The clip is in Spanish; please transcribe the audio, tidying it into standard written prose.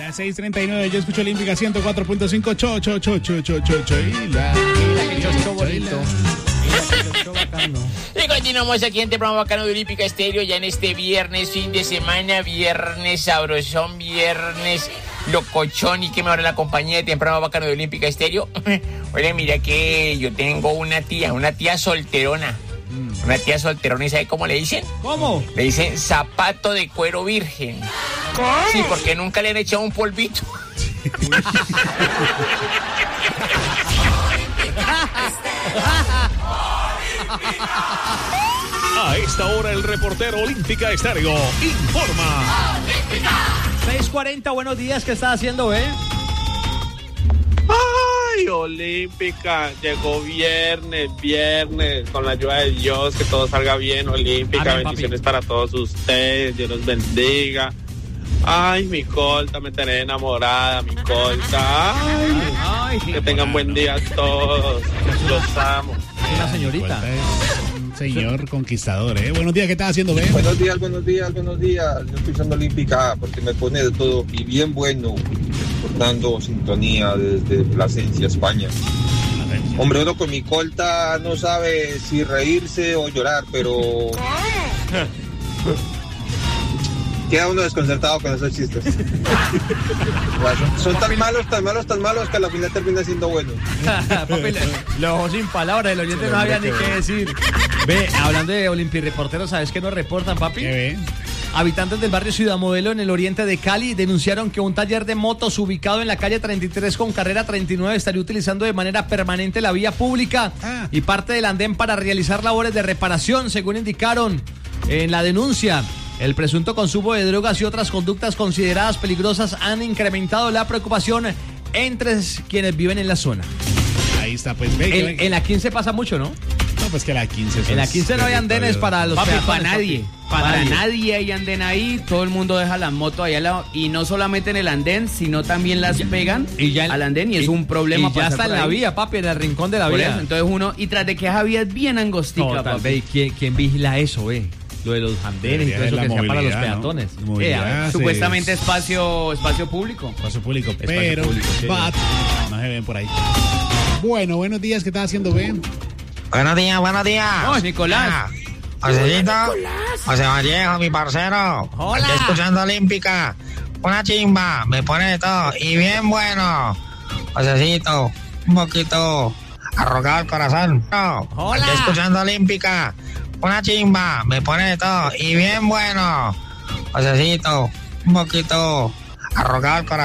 Las 6:39, yo escucho Olímpica 104.5, Y continuamos aquí en el programa bacano de Olímpica Estéreo, ya en este viernes, fin de semana, viernes sabrosón, viernes locochón, y que me ahora la compañía de temprano bacano de Olímpica Estéreo. Oye, mira que yo tengo una tía solterona. Una tía solterona, ¿y sabe cómo le dicen? ¿Cómo? Le dicen zapato de cuero virgen. ¿Cómo? Sí, porque nunca le han echado un polvito. A esta hora el reportero Olímpica Estéreo informa. 6:40, buenos días, ¿qué está haciendo, Ay, Olímpica, llegó viernes, con la ayuda de Dios, que todo salga bien, Olímpica. Amén, bendiciones, papi, para todos ustedes, Dios los bendiga. Ay, mi colta, me tenés enamorada, mi colta. Ay, que tengan buen día todos, los amo. Una señorita. Señor conquistador, Buenos días, ¿qué estás haciendo, Buenos días. Yo estoy usando Olímpica porque me pone de todo y bien bueno, dando sintonía desde Plasencia, España. Hombre, uno con mi colta no sabe si reírse o llorar, pero queda uno desconcertado con esos chistes. Son tan malos que a la final termina siendo bueno. Papi, lo dejó sin palabras, el oyente no sabía ni qué decir. Ve, hablando de Olimpireporteros, ¿sabes qué nos reportan, papi? ¿Qué ve? Habitantes del barrio Ciudad Modelo, en el oriente de Cali, denunciaron que un taller de motos ubicado en la calle 33 con carrera 39 estaría utilizando de manera permanente la vía pública y parte del andén para realizar labores de reparación, según indicaron en la denuncia. El presunto consumo de drogas y otras conductas consideradas peligrosas han incrementado la preocupación entre quienes viven en la zona. Ahí está, pues ve. En la 15 pasa mucho, ¿no? No, pues que la 15. En la 15 no hay andenes para los peatones, para nadie. Para nadie hay andén ahí, todo el mundo deja las motos ahí al lado, y no solamente en el andén, sino también las pegan al andén, y es un problema. Y ya está en la vía, papi, en el rincón de la vía. Eso, entonces uno, y tras de que esa vía es bien angostica, papi. Ve, ¿quién vigila eso, ve? Lo de los andenes y todo eso que sea para los peatones. ¿No? Supuestamente espacio público. Espacio público, pero no se ven por ahí. Bueno, buenos días, ¿qué estás haciendo, Buenos días. Oh, Nicolás. Josecito, José Vallejo, mi parcero. Hola. Aquí escuchando Olímpica. Una chimba, me pone de todo. Y bien bueno. Josecito, un poquito arrogado al corazón. Hola. Aquí escuchando Olímpica. Una chimba, me pone de todo. Y bien bueno. Josecito, un poquito arrogado al corazón.